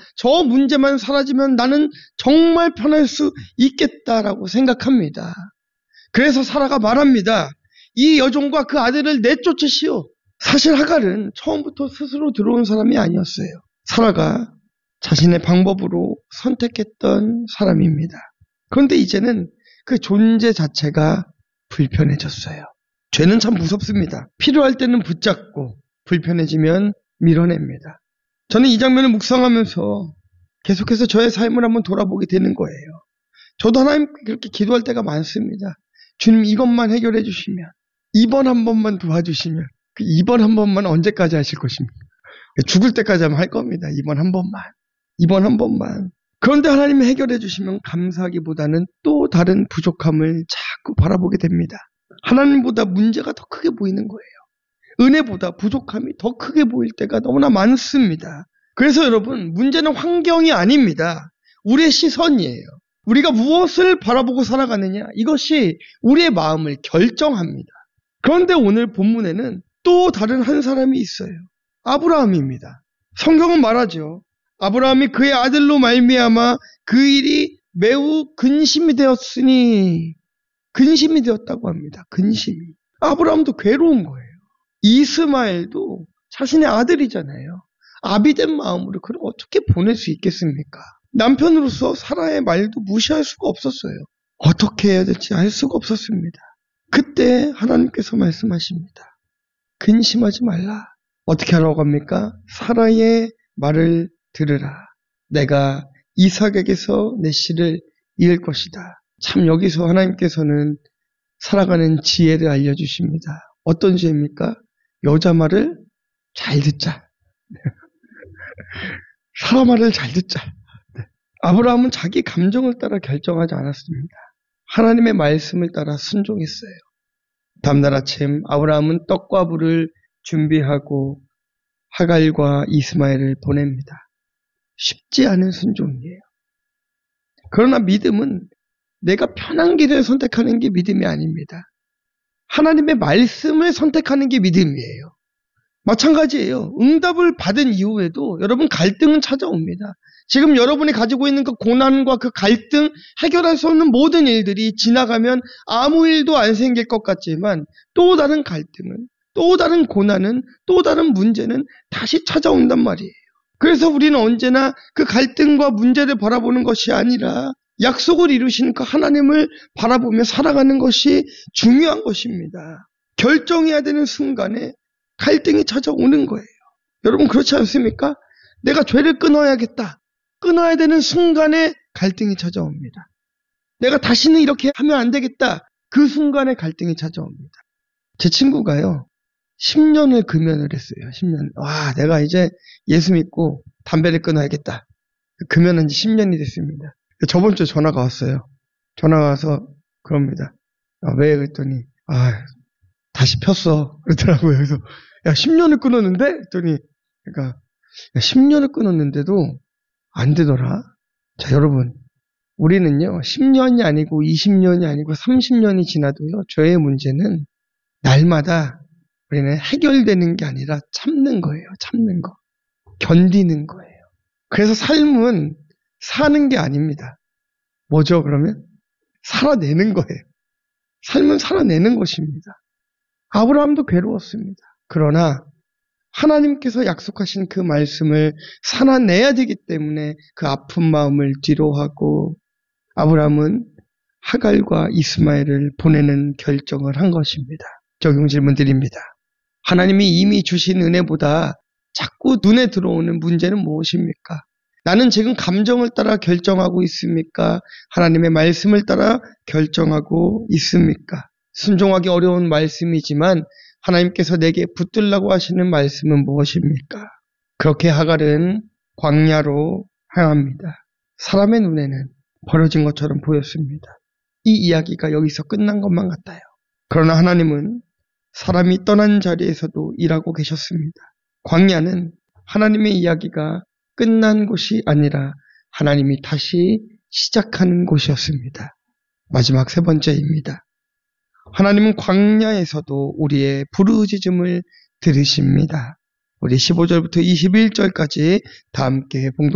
저 문제만 사라지면 나는 정말 편할 수 있겠다라고 생각합니다. 그래서 사라가 말합니다. 이 여종과 그 아들을 내쫓으시오. 사실 하갈은 처음부터 스스로 들어온 사람이 아니었어요. 사라가 자신의 방법으로 선택했던 사람입니다. 그런데 이제는 그 존재 자체가 불편해졌어요. 죄는 참 무섭습니다. 필요할 때는 붙잡고 불편해지면 밀어냅니다. 저는 이 장면을 묵상하면서 계속해서 저의 삶을 한번 돌아보게 되는 거예요. 저도 하나님 그렇게 기도할 때가 많습니다. 주님 이것만 해결해 주시면, 이번 한 번만 도와주시면, 그 이번 한 번만 언제까지 하실 것입니까? 죽을 때까지 하면 할 겁니다. 이번 한 번만. 그런데 하나님이 해결해 주시면 감사하기보다는 또 다른 부족함을 자꾸 바라보게 됩니다. 하나님보다 문제가 더 크게 보이는 거예요. 은혜보다 부족함이 더 크게 보일 때가 너무나 많습니다. 그래서 여러분, 문제는 환경이 아닙니다. 우리의 시선이에요. 우리가 무엇을 바라보고 살아가느냐, 이것이 우리의 마음을 결정합니다. 그런데 오늘 본문에는 또 다른 한 사람이 있어요. 아브라함입니다. 성경은 말하죠. 아브라함이 그의 아들로 말미암아 그 일이 매우 근심이 되었다고 합니다. 근심이. 아브라함도 괴로운 거예요. 이스마엘도 자신의 아들이잖아요. 아비된 마음으로 그걸 어떻게 보낼 수 있겠습니까? 남편으로서 사라의 말도 무시할 수가 없었어요. 어떻게 해야 될지 알 수가 없었습니다. 그때 하나님께서 말씀하십니다. 근심하지 말라. 어떻게 하라고 합니까? 사라의 말을 들으라. 내가 이삭에게서 내 씨를 이을 것이다. 참 여기서 하나님께서는 살아가는 지혜를 알려주십니다. 어떤 지혜입니까? 여자 말을 잘 듣자. 사라 말을 잘 듣자. 아브라함은 자기 감정을 따라 결정하지 않았습니다. 하나님의 말씀을 따라 순종했어요. 다음날 아침 아브라함은 떡과 물을 준비하고 하갈과 이스마엘을 보냅니다. 쉽지 않은 순종이에요. 그러나 믿음은 내가 편한 길을 선택하는 게 믿음이 아닙니다. 하나님의 말씀을 선택하는 게 믿음이에요. 마찬가지예요. 응답을 받은 이후에도 여러분 갈등은 찾아옵니다. 지금 여러분이 가지고 있는 그 고난과 그 갈등, 해결할 수 없는 모든 일들이 지나가면 아무 일도 안 생길 것 같지만 또 다른 갈등은, 또 다른 고난은, 또 다른 문제는 다시 찾아온단 말이에요. 그래서 우리는 언제나 그 갈등과 문제를 바라보는 것이 아니라 약속을 이루신 그 하나님을 바라보며 살아가는 것이 중요한 것입니다. 결정해야 되는 순간에 갈등이 찾아오는 거예요. 여러분 그렇지 않습니까? 내가 죄를 끊어야겠다. 끊어야 되는 순간에 갈등이 찾아옵니다. 내가 다시는 이렇게 하면 안 되겠다. 그 순간에 갈등이 찾아옵니다. 제 친구가요. 10년을 금연을 했어요. 10년. 와, 내가 이제 예수 믿고 담배를 끊어야겠다. 금연한 지 10년이 됐습니다. 저번 주에 전화가 왔어요. 전화가 와서 그럽니다. 왜? 그랬더니 다시 폈어. 그러더라고요. 그래서 야 10년을 끊었는데? 그랬더니 그러니까 10년을 끊었는데도 안 되더라. 자 여러분 우리는요 10년이 아니고 20년이 아니고 30년이 지나도요 죄의 문제는 날마다 우리는 해결되는 게 아니라 참는 거예요. 참는 거. 견디는 거예요. 그래서 삶은 사는 게 아닙니다. 뭐죠 그러면? 살아내는 거예요. 삶은 살아내는 것입니다. 아브라함도 괴로웠습니다. 그러나 하나님께서 약속하신 그 말씀을 살아내야 되기 때문에 그 아픈 마음을 뒤로하고 아브라함은 하갈과 이스마엘을 보내는 결정을 한 것입니다. 적용 질문 드립니다. 하나님이 이미 주신 은혜보다 자꾸 눈에 들어오는 문제는 무엇입니까? 나는 지금 감정을 따라 결정하고 있습니까? 하나님의 말씀을 따라 결정하고 있습니까? 순종하기 어려운 말씀이지만 하나님께서 내게 붙들라고 하시는 말씀은 무엇입니까? 그렇게 하갈은 광야로 향합니다. 사람의 눈에는 버려진 것처럼 보였습니다. 이 이야기가 여기서 끝난 것만 같아요. 그러나 하나님은 사람이 떠난 자리에서도 일하고 계셨습니다. 광야는 하나님의 이야기가 끝난 곳이 아니라 하나님이 다시 시작하는 곳이었습니다. 마지막 세 번째입니다. 하나님은 광야에서도 우리의 부르짖음을 들으십니다. 우리 15절부터 21절까지 다 함께 봉독